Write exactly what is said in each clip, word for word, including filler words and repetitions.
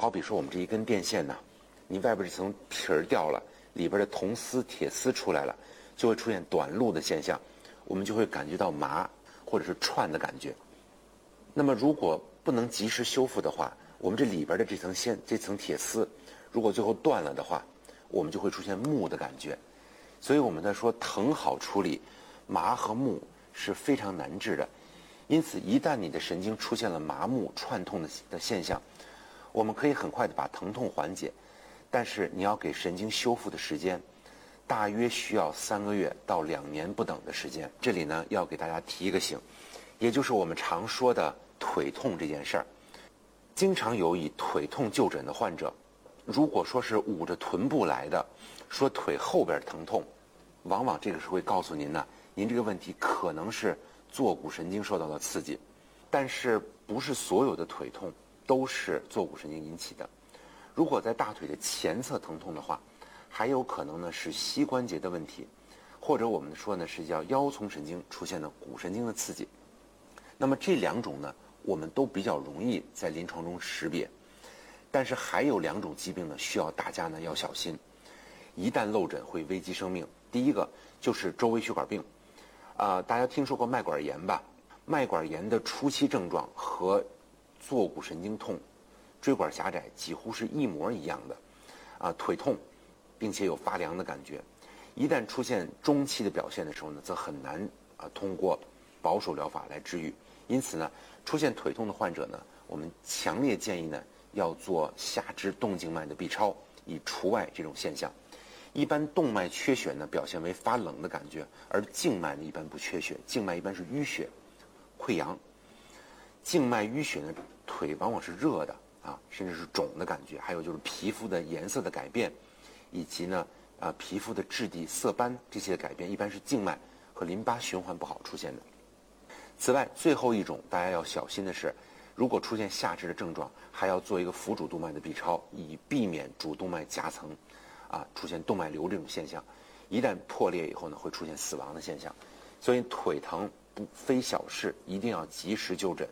好比说我们这一根电线呢，你外边这层皮儿掉了，里边的铜丝、铁丝出来了，就会出现短路的现象，我们就会感觉到麻或者是串的感觉。那么如果不能及时修复的话，我们这里边的这层线、这层铁丝，如果最后断了的话，我们就会出现木的感觉。所以我们在说疼好处理，麻和木是非常难治的。因此，一旦你的神经出现了麻木、串痛的的现象，我们可以很快的把疼痛缓解，但是你要给神经修复的时间，大约需要三个月到两年不等的时间。这里呢，要给大家提一个醒，也就是我们常说的腿痛这件事儿。经常有以腿痛就诊的患者，如果说是捂着臀部来的，说腿后边疼痛，往往这个是会告诉您呢，您这个问题可能是坐骨神经受到了刺激，但是不是所有的腿痛都是坐骨神经引起的。如果在大腿的前侧疼痛的话，还有可能呢是膝关节的问题，或者我们说呢是叫腰丛神经出现了骨神经的刺激。那么这两种呢，我们都比较容易在临床中识别，但是还有两种疾病呢，需要大家呢要小心，一旦漏诊会危及生命。第一个就是周围血管病，啊、呃，大家听说过脉管炎吧？脉管炎的初期症状和坐骨神经痛、椎管狭窄几乎是一模一样的，啊、呃，腿痛，并且有发凉的感觉。一旦出现中期的表现的时候呢，则很难啊、呃、通过保守疗法来治愈。因此呢，出现腿痛的患者呢，我们强烈建议呢要做下肢动静脉的 B 超，以除外这种现象。一般动脉缺血呢，表现为发冷的感觉，而静脉呢一般不缺血，静脉一般是淤血、溃疡。静脉淤血呢，腿往往是热的啊，甚至是肿的感觉，还有就是皮肤的颜色的改变，以及呢啊皮肤的质地、色斑这些改变，一般是静脉和淋巴循环不好出现的。此外，最后一种大家要小心的是，如果出现下肢的症状，还要做一个腹主动脉的 B 超，以避免主动脉夹层啊出现动脉瘤这种现象。一旦破裂以后呢，会出现死亡的现象。所以腿疼不非小事，一定要及时就诊。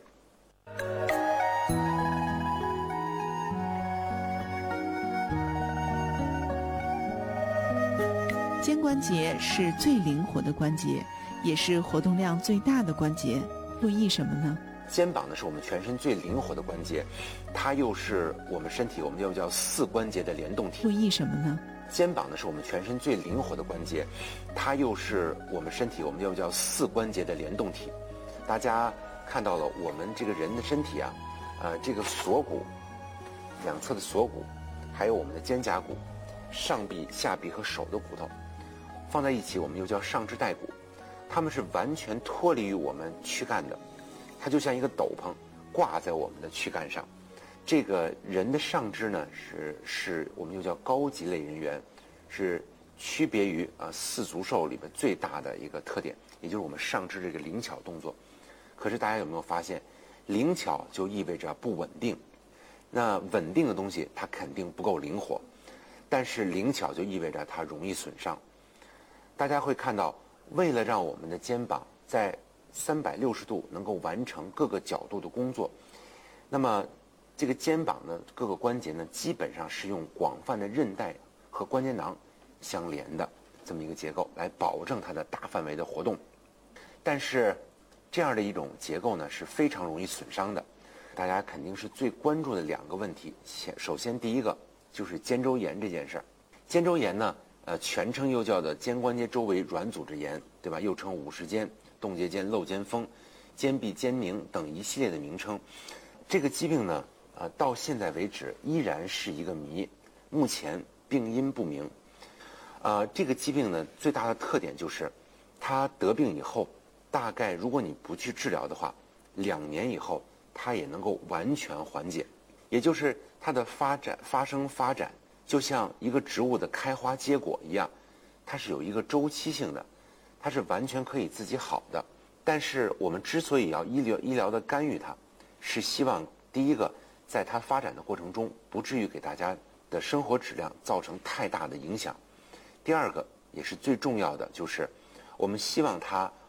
肩关节是最灵活的关节，也是活动量最大的关节，又意什么呢？ 肩膀呢是我们全身最灵活的关节，它又是我们身体我们又叫四关节的联动体。 又意什么呢？ 肩膀呢是我们全身最灵活的关节，它又是我们身体我们又叫四关节的联动体。大家看到了我们这个人的身体啊，呃，这个锁骨两侧的锁骨，还有我们的肩胛骨、上臂、下臂和手的骨头放在一起，我们又叫上肢带骨。它们是完全脱离于我们躯干的，它就像一个斗篷挂在我们的躯干上。这个人的上肢呢，是是我们又叫高级类人猿，是区别于啊四足兽里边最大的一个特点，也就是我们上肢这个灵巧动作。可是大家有没有发现，灵巧就意味着不稳定？那稳定的东西它肯定不够灵活，但是灵巧就意味着它容易损伤。大家会看到，为了让我们的肩膀在三百六十度能够完成各个角度的工作，那么这个肩膀呢，各个关节呢，基本上是用广泛的韧带和关节囊相连的这么一个结构，来保证它的大范围的活动。但是这样的一种结构呢，是非常容易损伤的。大家肯定是最关注的两个问题。首先，第一个就是肩周炎这件事儿。肩周炎呢，呃，全称又叫做肩关节周围软组织炎，对吧？又称五十肩、冻结肩、漏肩风、肩臂肩凝等一系列的名称。这个疾病呢，呃，到现在为止依然是一个谜，目前病因不明。呃，这个疾病呢，最大的特点就是，它得病以后，大概如果你不去治疗的话，两年以后它也能够完全缓解。也就是它的发展、发生、发展，就像一个植物的开花结果一样，它是有一个周期性的，它是完全可以自己好的。但是我们之所以要医疗医疗的干预它，是希望第一个，在它发展的过程中，不至于给大家的生活质量造成太大的影响。第二个，也是最重要的，就是我们希望它